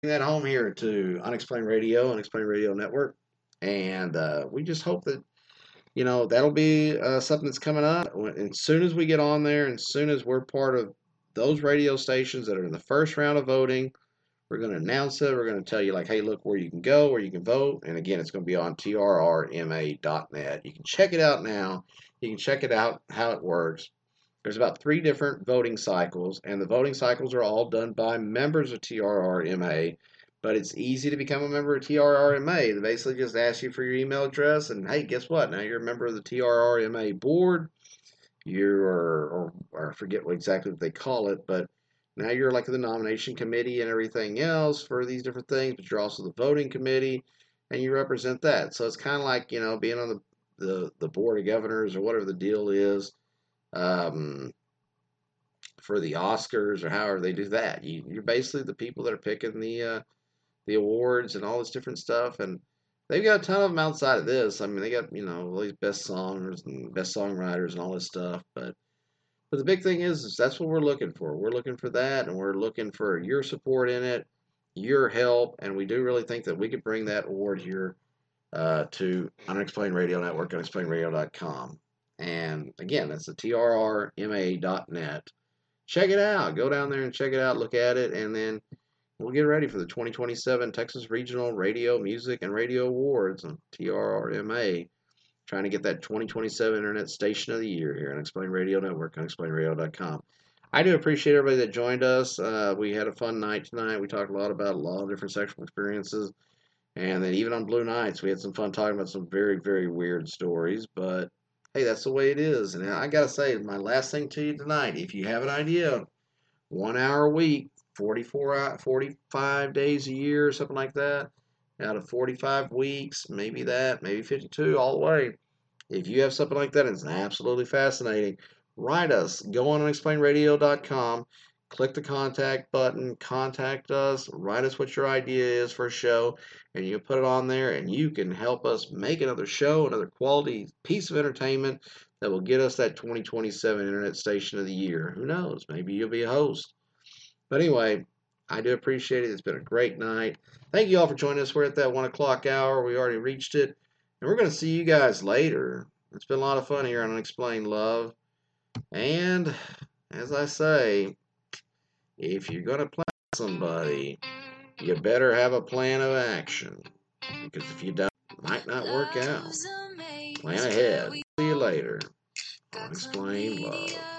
that home here to Unexplained Radio, Unexplained Radio Network. And we just hope that, that'll be something that's coming up. As soon as we get on there, and as soon as we're part of those radio stations that are in the first round of voting, we're going to announce it. We're going to tell you, like, hey, look where you can go, where you can vote. And again, it's going to be on trrma.net. You can check it out now. You can check it out how it works. There's about 3 different voting cycles, and the voting cycles are all done by members of TRRMA. But it's easy to become a member of TRRMA. They basically just ask you for your email address, and hey, guess what? Now you're a member of the TRRMA board. Or I forget exactly what they call it, but now you're like the nomination committee and everything else for these different things, but you're also the voting committee, and you represent that. So it's kind of like, being on the board of governors or whatever the deal is, um, for the Oscars or however they do that. You're basically the people that are picking the awards and all this different stuff, and they've got a ton of them outside of this. I mean, they got all these best songers and best songwriters and all this stuff, but the big thing is that's what we're looking for. We're looking for that, and we're looking for your support in it, your help, and we do really think that we could bring that award here to Unexplained Radio Network, unexplainedradio.com. And again, that's the trrma.net. Check it out. Go down there and check it out, look at it, and then we'll get ready for the 2027 Texas Regional Radio, Music, and Radio Awards on TRRMA. Trying to get that 2027 Internet Station of the Year here on Unexplained Radio Network, unexplainedradio.com. I do appreciate everybody that joined us. We had a fun night tonight. We talked a lot about a lot of different sexual experiences. And then even on Blue Nights, we had some fun talking about some very, very weird stories. But hey, that's the way it is. And I got to say, my last thing to you tonight, if you have an idea, 1 hour a week, 45 days a year, something like that, out of 45 weeks, maybe 52, all the way. If you have something like that, it's absolutely fascinating. Write us. Go on unexplainedradio.com. Click the contact button. Contact us. Write us what your idea is for a show. And you put it on there, and you can help us make another show, another quality piece of entertainment that will get us that 2027 Internet Station of the Year. Who knows? Maybe you'll be a host. But anyway, I do appreciate it. It's been a great night. Thank you all for joining us. We're at that 1 o'clock hour. We already reached it. And we're going to see you guys later. It's been a lot of fun here on Unexplained Love. And as I say, if you're going to plan somebody, you better have a plan of action. Because if you don't, it might not work out. Plan ahead. See you later. Unexplained Love.